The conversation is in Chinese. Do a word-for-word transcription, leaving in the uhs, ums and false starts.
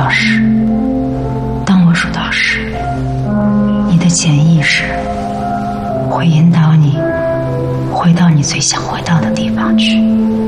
十，当我数到十，你的潜意识会引导你回到你最想回到的地方去。